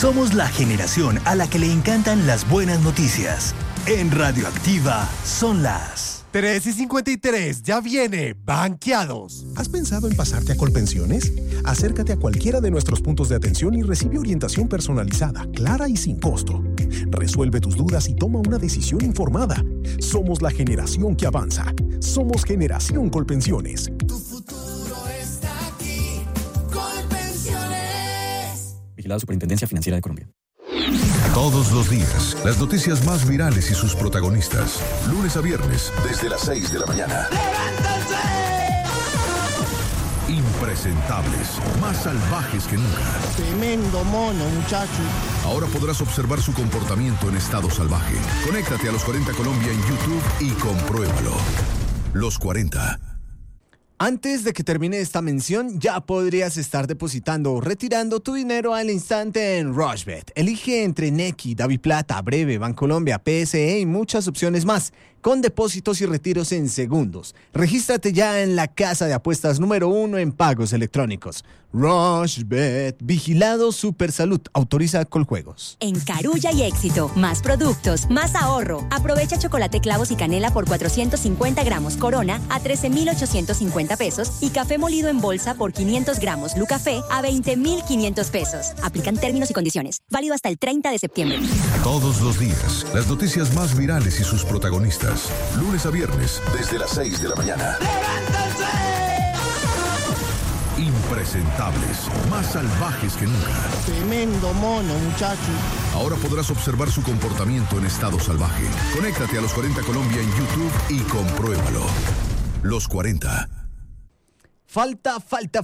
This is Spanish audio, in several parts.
Somos la generación a la que le encantan las buenas noticias. En Radioactiva son las 3:53, ya viene Banqueados. ¿Has pensado en pasarte a Colpensiones? Acércate a cualquiera de nuestros puntos de atención y recibe orientación personalizada, clara y sin costo. Resuelve tus dudas y toma una decisión informada. Somos la generación que avanza. Somos Generación Colpensiones. Tu futuro está aquí. Colpensiones. Vigilado Superintendencia Financiera de Colombia. Todos los días, las noticias más virales y sus protagonistas. Lunes a viernes, desde las 6 de la mañana. ¡Levántense! Impresentables, más salvajes que nunca. Tremendo mono, muchacho. Ahora podrás observar su comportamiento en estado salvaje. Conéctate a Los 40 Colombia en YouTube y compruébalo. Los 40. Antes de que termine esta mención, ya podrías estar depositando o retirando tu dinero al instante en Rushbet. Elige entre Nequi, DaviPlata, Breve, Bancolombia, PSE y muchas opciones más, con depósitos y retiros en segundos. Regístrate ya en la casa de apuestas número 1 en pagos electrónicos. Rushbet, vigilado Supersalud, autoriza Coljuegos. En Carulla y Éxito, más productos, más ahorro. Aprovecha chocolate clavos y canela por 450 gramos Corona a 13,850 pesos y café molido en bolsa por 500 gramos Lucafé a 20,500 pesos. Aplican términos y condiciones. Válido hasta el 30 de septiembre. Todos los días, las noticias más virales y sus protagonistas. Lunes a viernes, desde las 6 de la mañana. ¡Levántense! Impresentables, más salvajes que nunca. Tremendo mono, muchacho. Ahora podrás observar su comportamiento en estado salvaje. Conéctate a Los 40 Colombia en YouTube y compruébalo. Los 40. Falta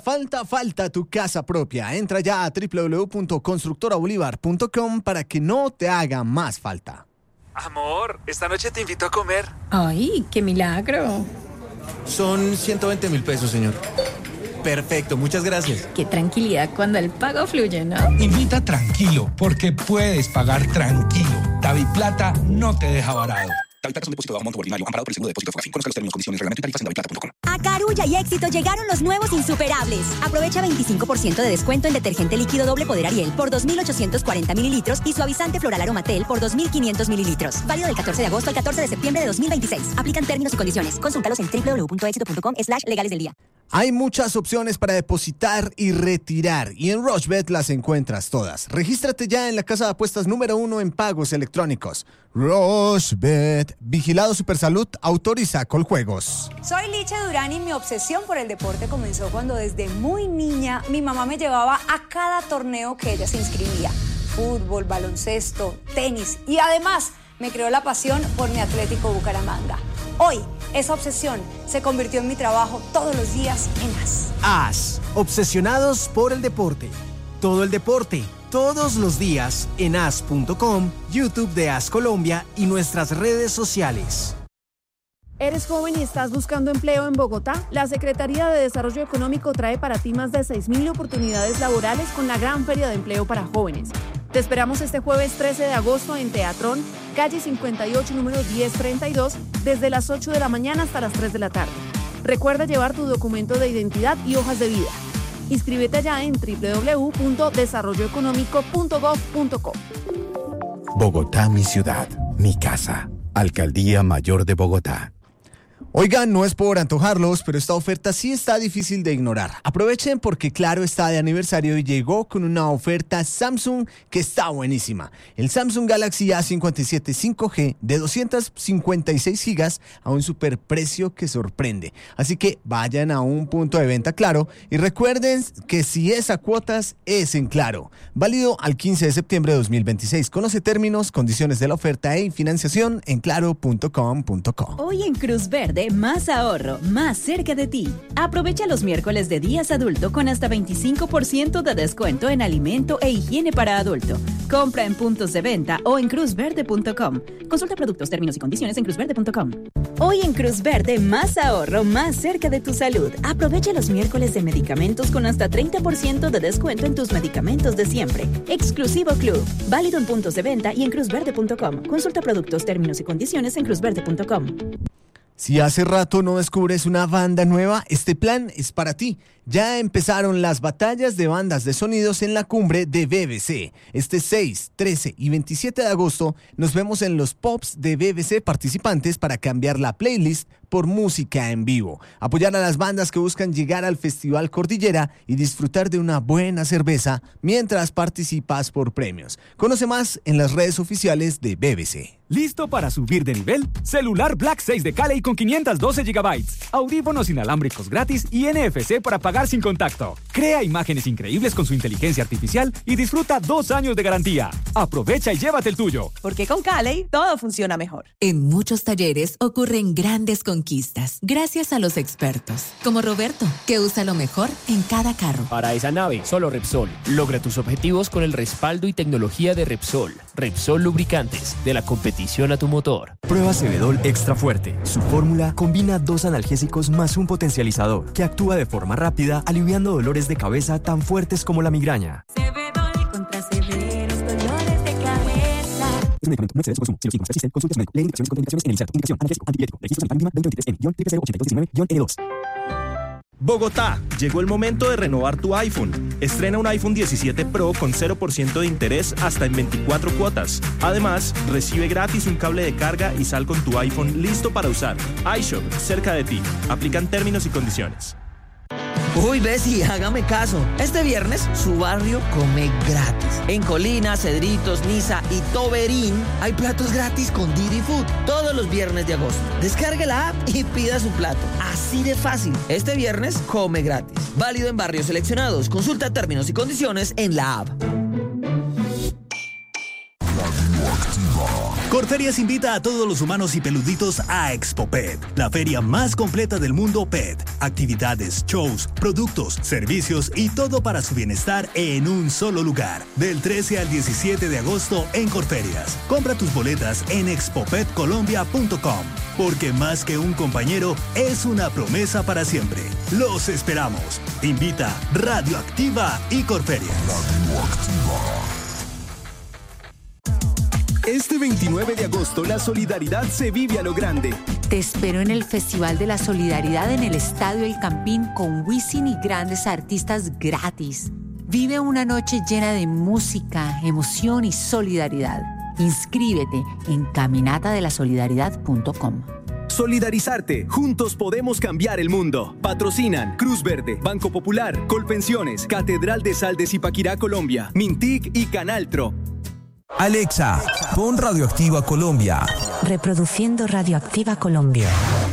tu casa propia. Entra ya a www.constructorabolivar.com para que no te haga más falta. Amor, esta noche te invito a comer. ¡Ay, qué milagro! Son 120.000 pesos, señor. Perfecto, muchas gracias. Qué tranquilidad cuando el pago fluye, ¿no? Invita tranquilo, porque puedes pagar tranquilo. DaviPlata no te deja varado. DaviPlata es un depósito de bajo monto ordinario amparado por el seguro de depósito Fogafín. Conozca los términos, condiciones, reglamento y tarifas en daviplata.com. A Carulla y Éxito llegaron los nuevos insuperables. Aprovecha 25% de descuento en detergente líquido doble poder Ariel por 2,840 mililitros y suavizante floral Aromatel por 2,500 mililitros. Válido del 14 de agosto al 14 de septiembre de 2026. Aplican términos y condiciones. Consúltalos en www.exito.com/legales del día. Hay muchas opciones para depositar y retirar, y en Rushbet las encuentras todas. Regístrate ya en la casa de apuestas número 1 en pagos electrónicos. Rushbet, vigilado Supersalud, autoriza Coljuegos. Soy Licha Durán y mi obsesión por el deporte comenzó cuando desde muy niña mi mamá me llevaba a cada torneo que ella se inscribía. Fútbol, baloncesto, tenis y además me creó la pasión por mi Atlético Bucaramanga. Hoy, esa obsesión se convirtió en mi trabajo todos los días en AS. AS, obsesionados por el deporte. Todo el deporte, todos los días en as.com, YouTube de AS Colombia y nuestras redes sociales. ¿Eres joven y estás buscando empleo en Bogotá? La Secretaría de Desarrollo Económico trae para ti más de 6,000 oportunidades laborales con la Gran Feria de Empleo para Jóvenes. Te esperamos este jueves 13 de agosto en Teatrón, calle 58, número 1032, desde las 8 de la mañana hasta las 3 de la tarde. Recuerda llevar tu documento de identidad y hojas de vida. Inscríbete ya en www.desarrolloeconómico.gov.co. Bogotá, mi ciudad, mi casa. Alcaldía Mayor de Bogotá. Oigan, no es por antojarlos, pero esta oferta sí está difícil de ignorar. Aprovechen porque Claro está de aniversario y llegó con una oferta Samsung que está buenísima. El Samsung Galaxy A57 5G de 256 GB a un superprecio que sorprende. Así que vayan a un punto de venta Claro y recuerden que si es a cuotas, es en Claro. Válido al 15 de septiembre de 2026. Conoce términos, condiciones de la oferta y financiación en claro.com.co. Hoy en Cruz Verde, más ahorro, más cerca de ti. Aprovecha los miércoles de días adulto con hasta 25% de descuento en alimento e higiene para adulto. Compra en puntos de venta o en cruzverde.com. Consulta productos, términos y condiciones en cruzverde.com. Hoy en Cruz Verde, más ahorro, más cerca de tu salud. Aprovecha los miércoles de medicamentos con hasta 30% de descuento en tus medicamentos de siempre. Exclusivo Club. Válido en puntos de venta y en cruzverde.com. Consulta productos, términos y condiciones en cruzverde.com. Si hace rato no descubres una banda nueva, este plan es para ti. Ya empezaron las batallas de bandas de sonidos en la cumbre de BBC. Este 6, 13 y 27 de agosto nos vemos en los Pops de BBC participantes para cambiar la playlist por música en vivo. Apoyar a las bandas que buscan llegar al Festival Cordillera y disfrutar de una buena cerveza mientras participas por premios. Conoce más en las redes oficiales de BBC. ¿Listo para subir de nivel? Celular Black 6 de Cali con 512 GB, audífonos inalámbricos gratis y NFC para pagar sin contacto. Crea imágenes increíbles con su inteligencia artificial y disfruta 2 años de garantía. Aprovecha y llévate el tuyo. Porque con Cali todo funciona mejor. En muchos talleres ocurren grandes conquistas gracias a los expertos, como Roberto, que usa lo mejor en cada carro. Para esa nave, solo Repsol. Logra tus objetivos con el respaldo y tecnología de Repsol. Repsol Lubricantes, de la competición a tu motor. Prueba Cebedol Extra Fuerte. Su fórmula combina 2 analgésicos más un potencializador que actúa de forma rápida, aliviando dolores de cabeza tan fuertes como la migraña. Cebedol contra severos dolores de cabeza. Es un medicamento, no excede su consumo. Si los síntomas persisten, consulte a su médico. Lee indicaciones y contraindicaciones en el inserto. Indicación: analgésico, antipirético. Registro sanitario número 2023N-008219-N2. Bogotá, llegó el momento de renovar tu iPhone. Estrena un iPhone 17 Pro con 0% de interés hasta en 24 cuotas. Además, recibe gratis un cable de carga y sal con tu iPhone listo para usar. iShop, cerca de ti. Aplican términos y condiciones. Uy, Bessie, hágame caso. Este viernes, su barrio come gratis. En Colina, Cedritos, Niza y Toberín hay platos gratis con Didi Food todos los viernes de agosto. Descargue la app y pida su plato. Así de fácil. Este viernes, come gratis. Válido en barrios seleccionados. Consulta términos y condiciones en la app. Corferias invita a todos los humanos y peluditos a Expo Pet, la feria más completa del mundo pet. Actividades, shows, productos, servicios y todo para su bienestar en un solo lugar. Del 13 al 17 de agosto en Corferias. Compra tus boletas en expopetcolombia.com, porque más que un compañero, es una promesa para siempre. Los esperamos. Invita Radioactiva y Corferias. Este 29 de agosto la solidaridad se vive a lo grande. Te espero en el Festival de la Solidaridad en el Estadio El Campín con Wisin y grandes artistas gratis. Vive una noche llena de música, emoción y solidaridad. Inscríbete en caminatadelasolidaridad.com. Solidarizarte. Juntos podemos cambiar el mundo. Patrocinan Cruz Verde, Banco Popular, Colpensiones, Catedral de Sal de Zipaquirá, Colombia, Mintic y Canal Tro. Alexa, pon Radioactiva Colombia. Reproduciendo Radioactiva Colombia.